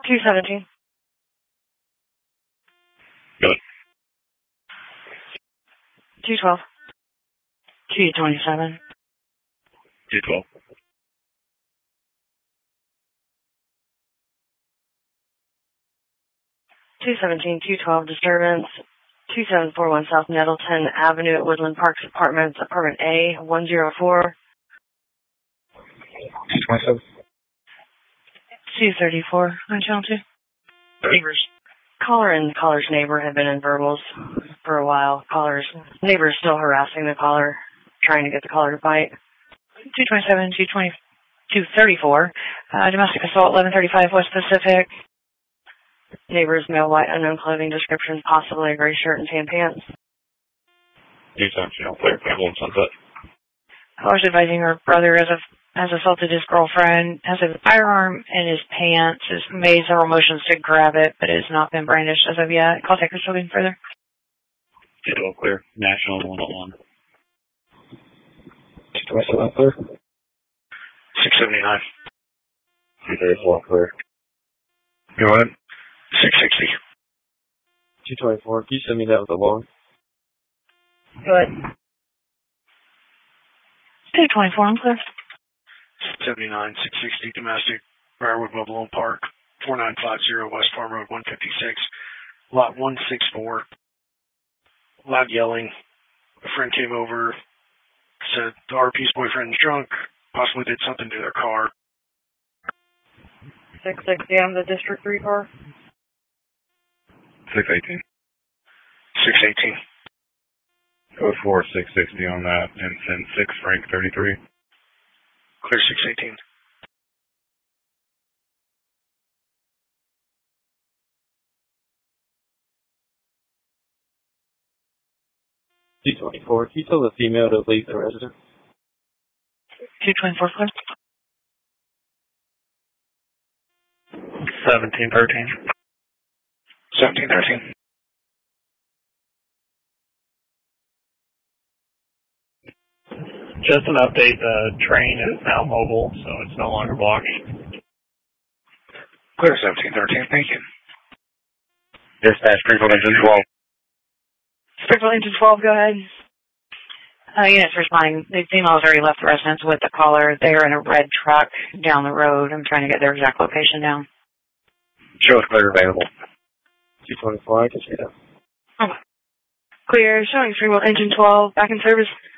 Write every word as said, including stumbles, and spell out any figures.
two seventeen. Good. two twelve. two twenty-seven. two twelve. two seventeen, two twelve disturbance. two seven four one South Nettleton Avenue at Woodland Parks Apartments, Apartment A, one oh four. two twenty-seven. two thirty-four on channel two. Neighbors. Caller and caller's neighbor have been in verbals for a while. Caller's neighbor is still harassing the caller, trying to get the caller to fight. two twenty-seven, two twenty, two thirty-four. Uh, domestic assault, eleven thirty-five West Pacific. Neighbor's male, white, unknown clothing description, possibly a gray shirt and tan pants. two seventeen, clear. One sunset. Caller's advising her brother has, a, has assaulted his girlfriend, has a firearm in his pants, has made several motions to grab it, but it has not been brandished as of yet. Call taker still being further. two twelve, clear. National one oh one. two twenty-seven, clear. six seventy-nine. two thirty-four, clear. Go ahead. six sixty. two twenty-four. Can you send me that with the log? Good. two twenty-four, I'm clear. seventy-nine, six sixty domestic, Briarwood, Buffalo Park, four nine five zero West Farm Road, one fifty-six, lot one sixty-four. Loud yelling. A friend came over, said the R P's boyfriend's drunk, possibly did something to their car. six sixty on the District three car. six eighteen. six eighteen. Code four, six sixty on that, and send six Frank thirty-three. Clear six eighteen. two twenty-four. Can you tell the female to leave the residence? two twenty-four, clear. seventeen thirteen. seventeen thirteen. Just an update, the train is now mobile, so it's no longer blocked. Clear seventeen thirteen, thank you. Dispatch, Springfield Engine twelve. Springfield Engine twelve, go ahead. Uh, units responding. The female has already left the residence with the caller. They are in a red truck down the road. I'm trying to get their exact location down. Show is clear available. two twenty-four, I can see that. Okay. Clear, showing Springfield Engine twelve, back in service.